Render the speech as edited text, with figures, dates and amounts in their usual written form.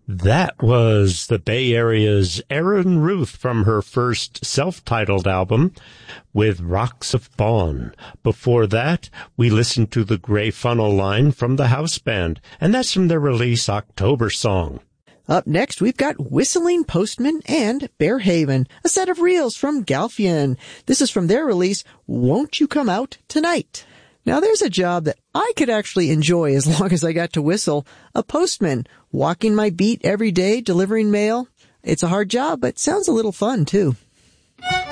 That was the Bay Area's Erin Ruth from her first self-titled album, with Rocks of Fawn. Before that, we listened to the Grey Funnel Line from the House Band, and that's from their release October Song. Up next, we've got Whistling Postman and Bear Haven, a set of reels from Galfian. This is from their release, Won't You Come Out Tonight? Now, there's a job that I could actually enjoy as long as I got to whistle. A postman, walking my beat every day, delivering mail. It's a hard job, but sounds a little fun, too.